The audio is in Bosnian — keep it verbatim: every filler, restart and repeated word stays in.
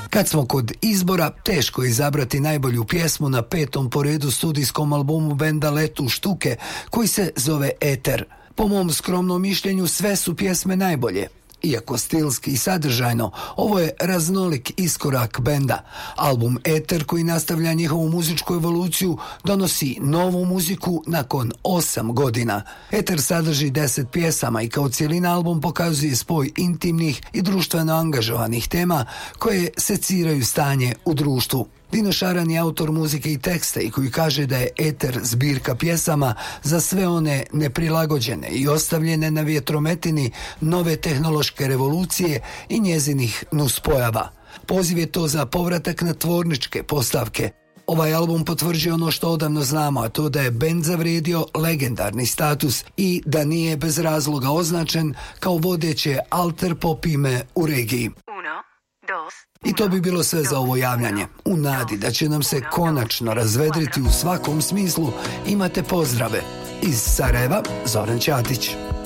Kad smo kod izbora, teško je izabrati najbolju pjesmu na petom po redu studijskom albumu benda Letu štuke, koji se zove Eter. Po mom skromnom mišljenju, sve su pjesme najbolje. Iako stilski i sadržajno, ovo je raznolik iskorak benda. Album Eter, koji nastavlja njihovu muzičku evoluciju, donosi novu muziku nakon osam godina. Eter sadrži deset pjesama i kao cijelina album pokazuje spoj intimnih i društveno angažovanih tema koje seciraju stanje u društvu. Dino Šaran je autor muzike i teksta i koji kaže da je Eter zbirka pjesama za sve one neprilagođene i ostavljene na vjetrometini nove tehnološke revolucije i njezinih nuspojava. Poziv je to za povratak na tvorničke postavke. Ovaj album potvrđuje ono što odavno znamo, a to da je bend zavrijedio legendarni status i da nije bez razloga označen kao vodeće alter pop ime u regiji. I to bi bilo sve za ovo javljanje. U nadi da će nam se konačno razvedriti u svakom smislu, imate pozdrave. Iz Sarajeva, Zoran Ćatić.